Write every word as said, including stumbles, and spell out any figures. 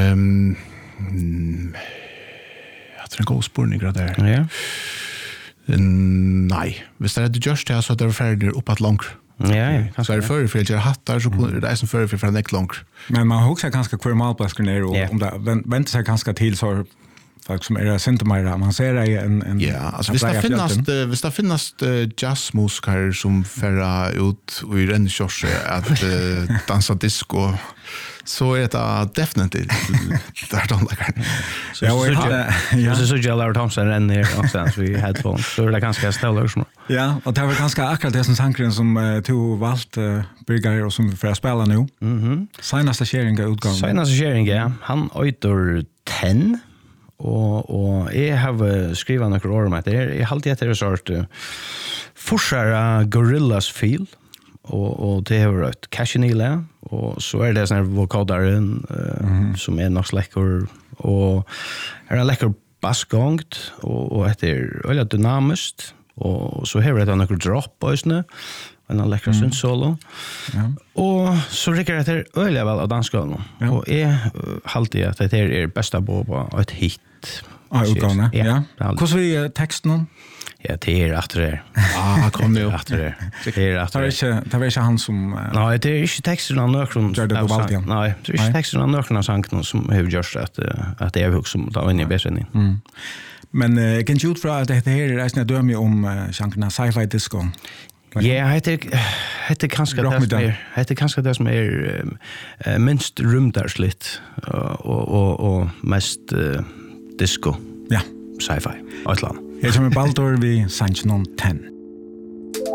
Um, mm, jag tror en god spårning där. Ja. Mm, nej, hvis det är just det så att det är färdigt uppåt långt. Ja, ja. Så är det för för jag hattar så det är som för för från neck långt. Men man hugger ganska kvar malplasken ner och om det väntar sig ganska till så folk som är symptomer man ser det en en ja alltså visst det finns det visst det finns jazzmusikar som färra ut och i den shorts att uh, dansa disco så är det definitivt där de där så ja så så Jallar Thompson är ner någonstans vi headphones så det ganska ställer som ja och det var ganska akkurat det som sankren som uh, tog valt uh, Brygger och som vi får spela nu mhm senaste sharinga utgång senaste sharinga han öter tio og og jeg har skrivet noen ord om at det er jeg alltid etter en sort uh, forsere gorillas feel og, og det har vært cashinile og så er det sånn her vokadaren uh, mm-hmm. som er nok lekker og er en lekker bassgångt og, og etter veldig dynamisk og så har det noen drop også en lekker mm. solo ja. Og så rikker jeg etter veldig vel av danskene ja. Og jeg uh, alltid at det er bästa boba og et hit ah, utgående, ja. ja. Hvordan vi texten? Ja, det er etter det. Ah, kom jo. Etter det. Det er etter det. Det var ikke han som... Uh, Nei, det er ikke teksten av nøkron... Gjør det på valg igjen? Nei, det er ikke teksten av nøkron av sangen som har gjort at, at det er hos som da vinner bedre enn. Mm. Men uh, kan ikke ut fra at dette her er en døme om uh, sjanken av sci-fi disco? Ja, heter heter kanske det som är heter kanske det som är uh, minst rumdarsligt och och och mest uh, disco. Ja, sci-fi. Atlant. Jag som är Baldur vi Sanchnon tio.